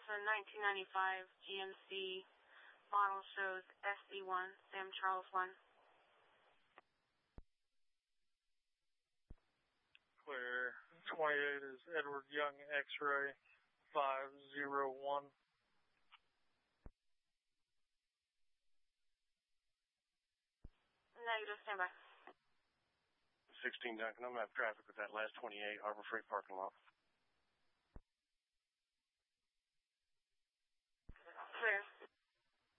a 1995 GMC. Model shows SD1, Sam Charles 1. Clear. 28 is Edward Young X-ray 501. Negative, standby. 16 Duncan, I'm going to have traffic with that last 28 Harbor Freight parking lot.